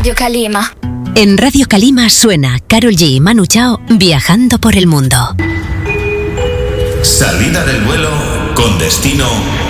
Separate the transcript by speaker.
Speaker 1: Radio Calima.
Speaker 2: En Radio Calima suena Karol G y Manu Chao viajando por el mundo.
Speaker 3: Salida del vuelo con destino